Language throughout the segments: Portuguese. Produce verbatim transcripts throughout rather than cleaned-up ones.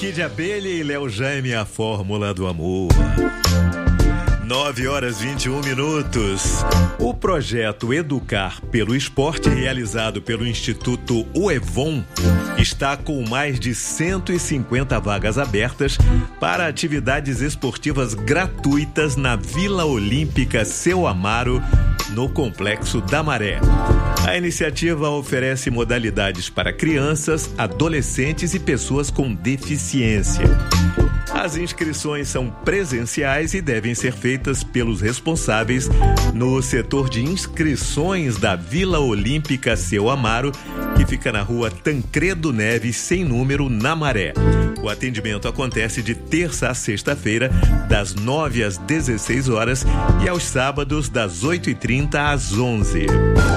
Kid Abelha e Léo Jaime, a fórmula do amor. nove horas e vinte e um minutos. O projeto Educar pelo Esporte, realizado pelo Instituto UEVON, está com mais de cento e cinquenta vagas abertas para atividades esportivas gratuitas na Vila Olímpica Seu Amaro, no Complexo da Maré. A iniciativa oferece modalidades para crianças, adolescentes e pessoas com deficiência. As inscrições são presenciais e devem ser feitas pelos responsáveis no setor de inscrições da Vila Olímpica Seu Amaro, que fica na rua Tancredo Neves, sem número, na Maré. O atendimento acontece de terça a sexta-feira, das nove às dezesseis horas e aos sábados, das oito e trinta às onze.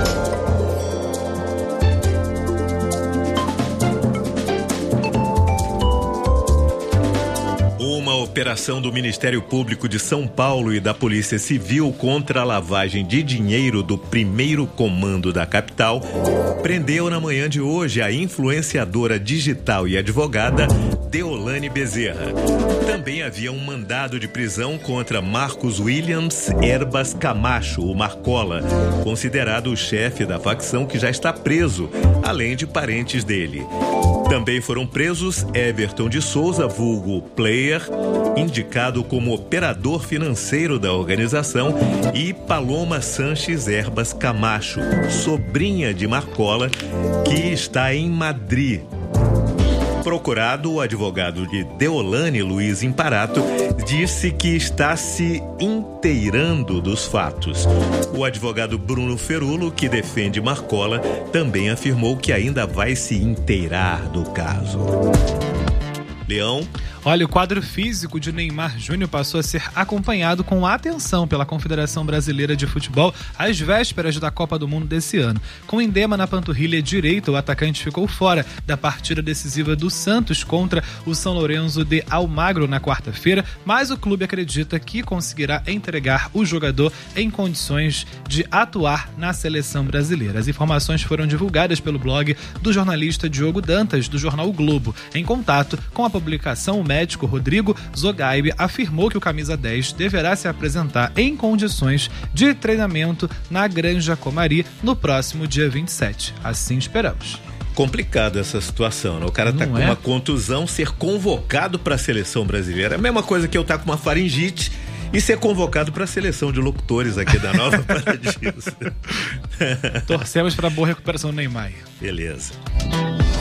Uma operação do Ministério Público de São Paulo e da Polícia Civil contra a lavagem de dinheiro do primeiro comando da capital prendeu na manhã de hoje a influenciadora digital e advogada Deolane Bezerra. Também havia um mandado de prisão contra Marcos Williams Herbas Camacho, o Marcola, considerado o chefe da facção, que já está preso, além de parentes dele. Também foram presos Everton de Souza, vulgo Player, indicado como operador financeiro da organização, e Paloma Sanches Herbas Camacho, sobrinha de Marcola, que está em Madrid. Procurado, o advogado de Deolane, Luiz Imparato, disse que está se inteirando dos fatos. O advogado Bruno Ferulo, que defende Marcola, também afirmou que ainda vai se inteirar do caso. Leão. Olha, o quadro físico de Neymar Júnior passou a ser acompanhado com atenção pela Confederação Brasileira de Futebol às vésperas da Copa do Mundo desse ano. Com edema na panturrilha direita, o atacante ficou fora da partida decisiva do Santos contra o São Lourenço de Almagro na quarta-feira, mas o clube acredita que conseguirá entregar o jogador em condições de atuar na seleção brasileira. As informações foram divulgadas pelo blog do jornalista Diogo Dantas, do jornal o Globo. Em contato com a publicação, o médico Rodrigo Zogaib afirmou que o camisa dez deverá se apresentar em condições de treinamento na Granja Comari no próximo dia vinte e sete. Assim esperamos. Complicado essa situação, né? O cara tá Não com é? uma contusão, ser convocado para a seleção brasileira. É a mesma coisa que eu estar tá com uma faringite e ser convocado para a seleção de locutores aqui da Nova Paradiso. Torcemos para boa recuperação do Neymar. Beleza.